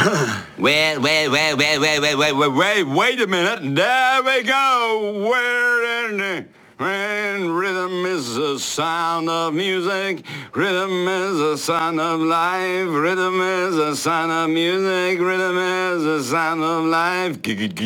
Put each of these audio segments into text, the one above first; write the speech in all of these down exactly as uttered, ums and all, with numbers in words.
Well, well, well, well, well, well, well, well, wait, wait a minute. There we go. Where in the... When rhythm is the sound of music, rhythm is the sound of life, rhythm is the sound of music, rhythm is the sound of life.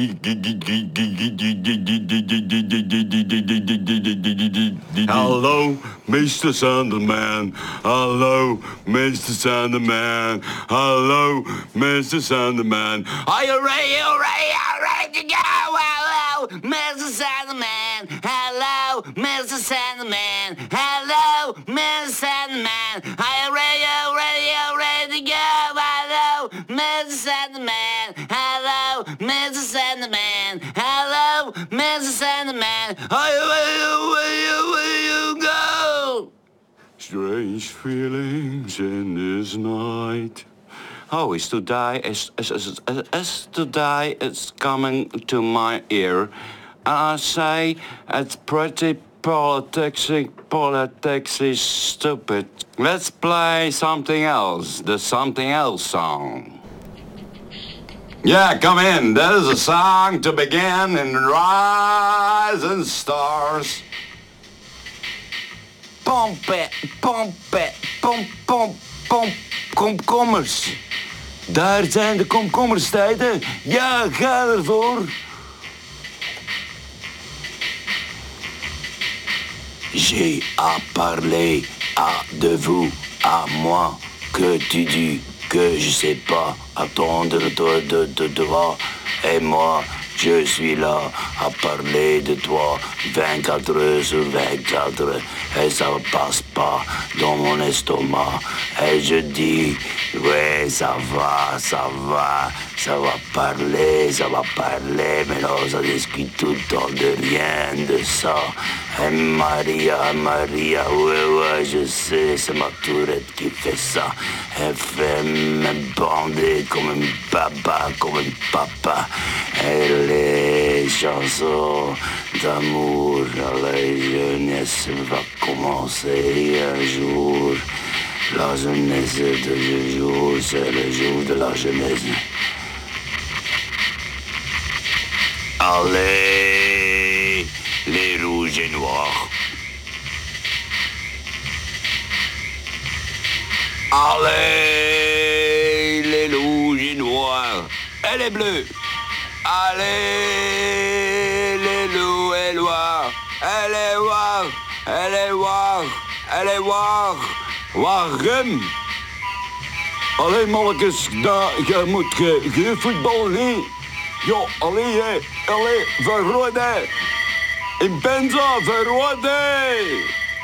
Hello, Mister Sandman. Hello, Mister Sandman. Hello, Mister Sandman. Are you ready? You ready? You ready to go? Hello, Mister Sandman. Hello, Mister Sandman. Hello, Mister Sandman. Are you ready? You ready? You ready to go? Hello, Mister Sandman. Hello, Mister Sandman. Hello, Mister Sandman. Are you ready? Where you, where you go? Strange feelings in this night. Oh, it's to die, it's, it's, it's, it's to die, it's coming to my ear. And I say, it's pretty politics, politics is stupid. Let's play something else, the something else song. Yeah, come in, there's a song to begin in Rising Stars. Pomp it, pomp it, pomp, pomp, pomp, komkommers. Daar zijn de komkommerstijden. Ja, ga ervoor. J'ai à parler à de vous, à moi, que tu dis que je sais pas attendre de, de, de toi. Et moi, je suis là à parler de toi vingt-quatre heures sur vingt-quatre et ça passe pas dans mon estomac. Et je dis, ouais, ça va, ça va, ça va parler, ça va parler, mais non, ça discute tout le temps de rien de ça. Et Maria, Maria, ouais, ouais, je sais, c'est ma tourette qui fait ça. Elle fait me bander comme un papa, comme un papa. Et les chansons d'amour à la jeunesse va commencer un jour. La jeunesse de ce jour, c'est le jour de la jeunesse. Allez, les rouges et noirs. Allez, les rouges et noirs. Et les bleus. Allez, les loups et noirs. Elle est waar, elle est waar, elle est waar. Waarom? Allee, mannetjes, daar, je moet ge, ge voetbal niet. Ja, allee, hè, allee, verrode. In Penza, verrode.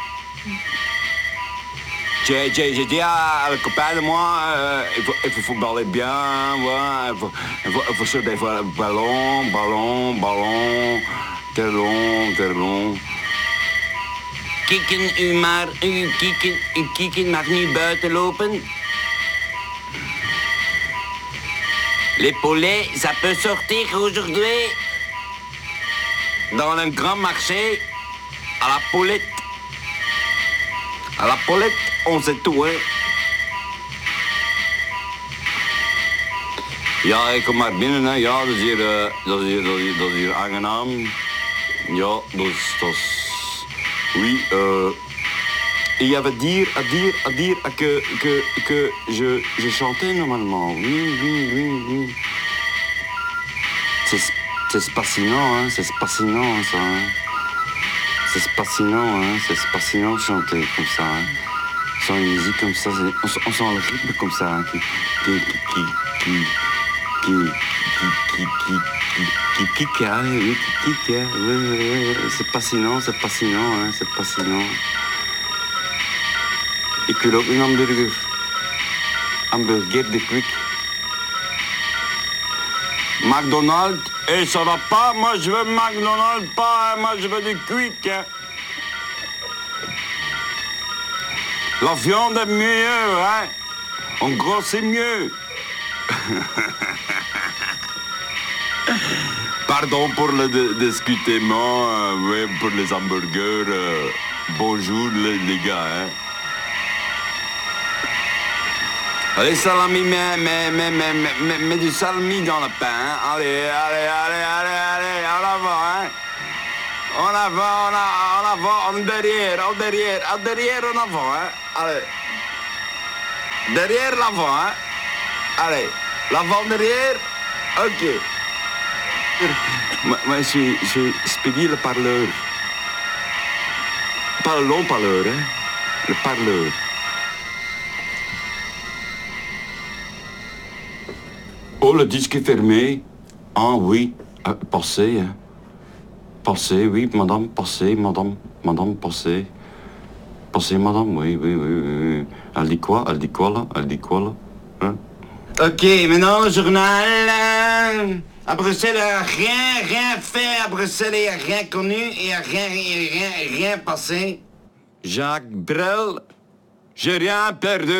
J'ai, j'ai, j'ai dit à le copain de moi, euh, il, faut, il faut footballer bien, ouais, il faut, il faut, il faut sauter des fois, ballon, ballon, ballon, te long, te long. Kieken u maar, u kieken, u kieken mag niet buiten lopen. Les poulets, ça peut sortir aujourd'hui dans un grand marché à la poulette. À la poulette, on sait tout, hè. Ja, ik kom maar binnen, hè. Ja, dat is hier, uh, dat is hier, dat is hier, dat is hier aangenaam. Ja, dat is, dat is... Oui, euh... il y avait dire, à dire, à dire que, que, que je, je chantais normalement. Oui, oui, oui, oui. C'est, c'est fascinant, hein, c'est fascinant, ça, hein. C'est fascinant, hein, c'est fascinant de chanter comme ça, hein. Sans une musique comme ça, on, on sent le rythme comme ça, hein, qui, qui, qui, qui, qui, qui, qui, qui, qui, qui, qui, qui, oui, qui, qui, oui, oui, oui, c'est fascinant, c'est fascinant, hein, c'est fascinant. Ik wil ook een hamburger. Hamburger de Quick. McDonald's, et ça va pas, moi je veux McDonald's pas, hein, moi je veux du Quick. Hein. La viande est mieux, hein. En gros c'est mieux. Pardon pour le discutement, euh, ouais, pour les hamburgers. Euh, bonjour les, les gars, hein. Allez, salami, mets, mets, mets, mets, mets, mets du salami dans le pain. Hein. Allez, allez, allez, allez, allez, en avant, hein. En avant, en, a, en avant, en derrière, en derrière, en derrière, en avant, hein. Allez. Derrière, l'avant, hein. Allez, l'avant, derrière. Ok. Moi, moi je, je expédie le parleur. Pas le long parleur, hein. Le parleur. Oh, le disque est fermé. Ah oui, euh, passez, hein. Passez, oui, madame, passez, madame, madame, passez. Passez, madame, oui, oui, oui, oui. Elle dit quoi? Elle dit quoi, là? Elle dit quoi, là? Hein? Ok, maintenant, le journal. À Bruxelles, rien, rien fait. À Bruxelles, il n'y a rien connu et rien, rien, rien, rien passé. Jacques Brel, j'ai rien perdu.